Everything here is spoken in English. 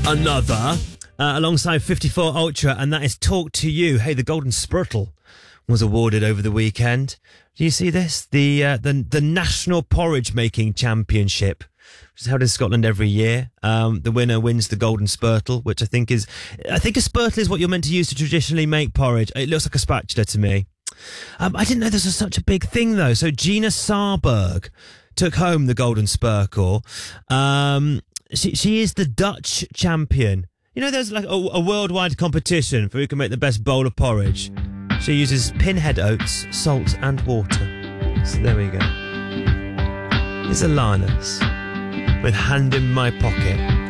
another alongside 54 Ultra, and that is Talk to You. Hey, the Golden Spurtle was awarded over the weekend. Do you see this? The National Porridge Making Championship, which is held in Scotland every year. The winner wins the Golden Spurtle, which I think a spurtle is what you're meant to use to traditionally make porridge. It looks like a spatula to me. I didn't know this was such a big thing, though. So Gina Sarberg took home the Golden Spurtle. She is the Dutch champion. You know, there's like a worldwide competition for who can make the best bowl of porridge. She uses pinhead oats, salt and water. So there we go. Here's Alanis with Hand in My Pocket.